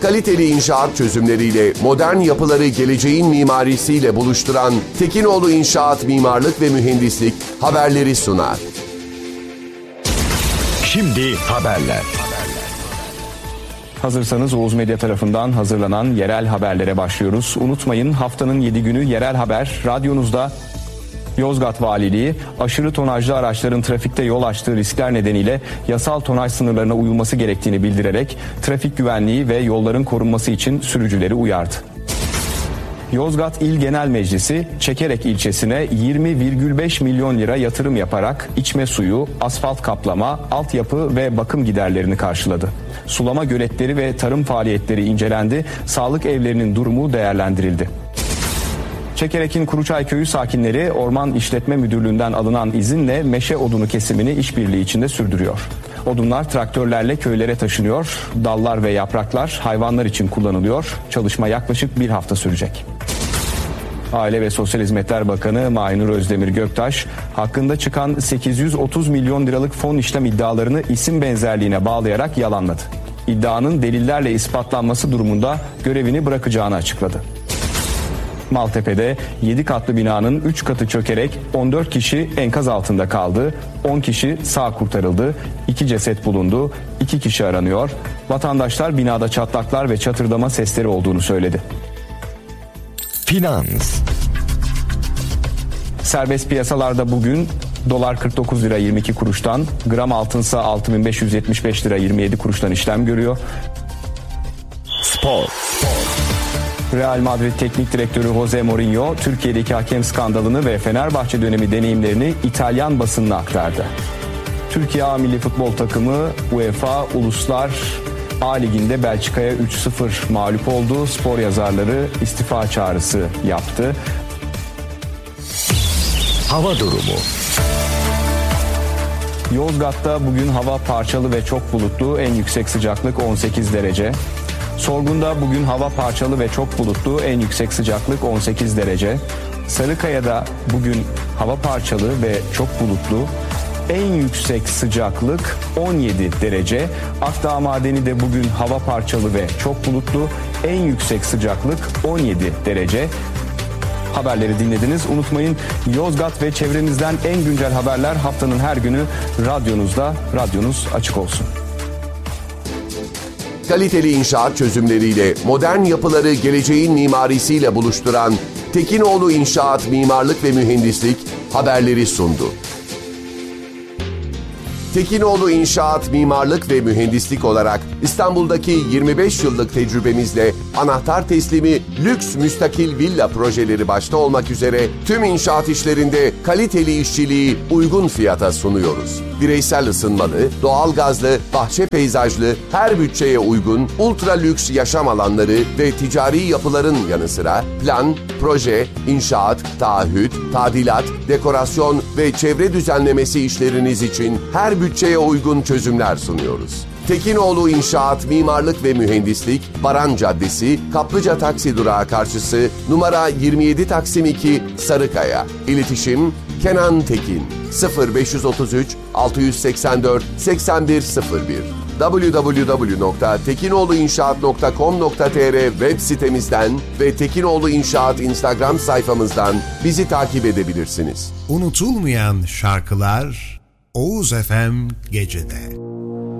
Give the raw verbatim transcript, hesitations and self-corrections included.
Kaliteli inşaat çözümleriyle modern yapıları geleceğin mimarisiyle buluşturan Tekinoğlu İnşaat Mimarlık ve Mühendislik haberleri sunar. Şimdi haberler. Hazırsanız Oğuz Medya tarafından hazırlanan yerel haberlere başlıyoruz. Unutmayın, haftanın yedi günü yerel haber radyonuzda. Yozgat Valiliği, aşırı tonajlı araçların trafikte yol açtığı riskler nedeniyle yasal tonaj sınırlarına uyulması gerektiğini bildirerek trafik güvenliği ve yolların korunması için sürücüleri uyardı. Yozgat İl Genel Meclisi, Çekerek ilçesine yirmi virgül beş milyon lira yatırım yaparak içme suyu, asfalt kaplama, altyapı ve bakım giderlerini karşıladı. Sulama göletleri ve tarım faaliyetleri incelendi, sağlık evlerinin durumu değerlendirildi. Çekerek'in Kuruçay Köyü sakinleri Orman İşletme Müdürlüğü'nden alınan izinle meşe odunu kesimini işbirliği içinde sürdürüyor. Odunlar traktörlerle köylere taşınıyor, dallar ve yapraklar hayvanlar için kullanılıyor. Çalışma yaklaşık bir hafta sürecek. Aile ve Sosyal Hizmetler Bakanı Mahinur Özdemir Göktaş, hakkında çıkan sekiz yüz otuz milyon liralık fon işlem iddialarını isim benzerliğine bağlayarak yalanladı. İddianın delillerle ispatlanması durumunda görevini bırakacağını açıkladı. Maltepe'de yedi katlı binanın üç katı çökerek on dört kişi enkaz altında kaldı, on kişi sağ kurtarıldı, iki ceset bulundu, iki kişi aranıyor. Vatandaşlar binada çatlaklar ve çatırdama sesleri olduğunu söyledi. Finans. Serbest piyasalarda bugün dolar kırk dokuz lira yirmi iki kuruştan, gram altınsa altı bin beş yüz yetmiş beş lira yirmi yedi kuruştan işlem görüyor. Spor. Real Madrid Teknik Direktörü Jose Mourinho, Türkiye'deki hakem skandalını ve Fenerbahçe dönemi deneyimlerini İtalyan basınına aktardı. Türkiye A Milli Futbol Takımı UEFA Uluslar A Ligi'nde Belçika'ya üç sıfır mağlup oldu. Spor yazarları istifa çağrısı yaptı. Hava durumu. Yozgat'ta bugün hava parçalı ve çok bulutlu, en yüksek sıcaklık on sekiz derece. Sorgun'da bugün hava parçalı ve çok bulutlu, en yüksek sıcaklık on sekiz derece. Sarıkaya'da bugün hava parçalı ve çok bulutlu, en yüksek sıcaklık on yedi derece. Akdağ Madeni'de bugün hava parçalı ve çok bulutlu, en yüksek sıcaklık on yedi derece. Haberleri dinlediniz. Unutmayın, Yozgat ve çevremizden en güncel haberler haftanın her günü radyonuzda. Radyonuz açık olsun. Kaliteli inşaat çözümleriyle modern yapıları geleceğin mimarisiyle buluşturan Tekinoğlu İnşaat Mimarlık ve Mühendislik haberleri sundu. Tekinoğlu İnşaat Mimarlık ve Mühendislik olarak İstanbul'daki yirmi beş yıllık tecrübemizle anahtar teslimi lüks müstakil villa projeleri başta olmak üzere tüm inşaat işlerinde kaliteli işçiliği uygun fiyata sunuyoruz. Bireysel ısınmalı, doğalgazlı, bahçe peyzajlı, her bütçeye uygun ultra lüks yaşam alanları ve ticari yapıların yanı sıra plan, proje, inşaat, taahhüt, tadilat, dekorasyon ve çevre düzenlemesi işleriniz için her bütçeye uygun çözümler sunuyoruz. Tekinoğlu İnşaat Mimarlık ve Mühendislik, Baran Caddesi, Kaplıca Taksi Durağı karşısı, numara yirmi yedi Taksim iki, Sarıkaya. İletişim Kenan Tekin sıfır beş otuz üç altı seksen dört seksen bir sıfır bir double-u double-u double-u nokta tekinoğluinşaat nokta com nokta tr web sitemizden ve Tekinoğlu İnşaat Instagram sayfamızdan bizi takip edebilirsiniz. Unutulmayan şarkılar Oğuz F M Gece'de.